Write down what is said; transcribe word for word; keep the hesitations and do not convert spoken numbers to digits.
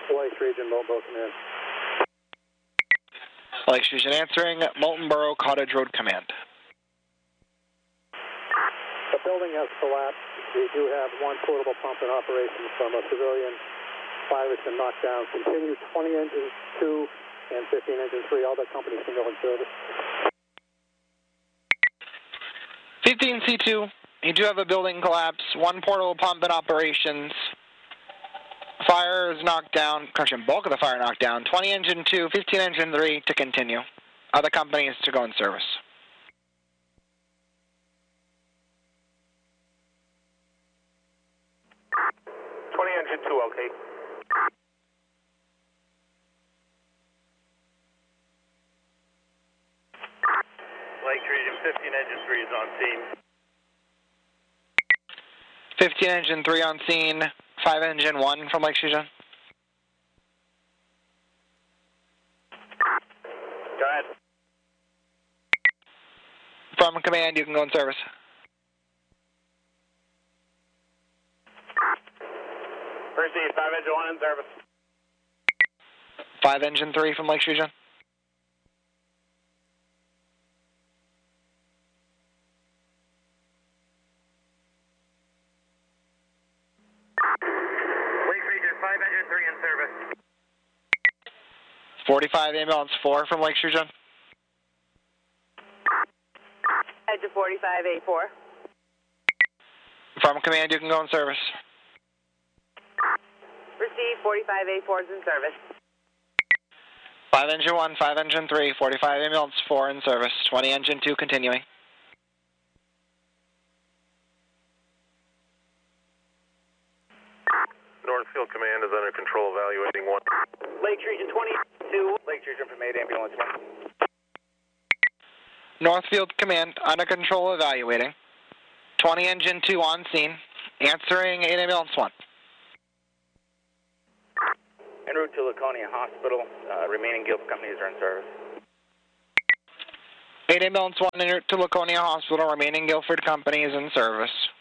Lakes Region, Molten Command. Lakes Region answering, Molten Borough, Cottage Road Command. The building has collapsed. We do have one portable pump in operation from a civilian. Five has been knocked down. Continue twenty engines two and fifteen engine three. All the companies can go in service. fifteen C two, you do have a building collapse. One portable pump in operations. Fire is knocked down. Correction, bulk of the fire knocked down. twenty engine two, fifteen engine three to continue. Other companies to go in service. twenty engine two, okay. Lake Region, fifteen engine three is on scene. fifteen engine three on scene. five engine one from Lakes Region. Go ahead. From command, you can go in service. Proceed, five engine one in service. five engine three from Lakes Region. Lake Region, five engine three in service. forty-five ambulance four from Lakes Region. Head to forty-five A four. From command, you can go in service. Receive, forty-five A four is in service. five engine one, five engine three, forty-five ambulance four in service. twenty engine two continuing. Northfield Command is under control, evaluating one. Lake Region twenty-two. Lake Region from eight ambulance one. Northfield Command under control evaluating. twenty engine two on scene. Answering eight ambulance one. En route to Laconia Hospital. Uh, remaining Guilford companies are in service. eight ambulance one en route to Laconia Hospital. Remaining Guilford company is in service.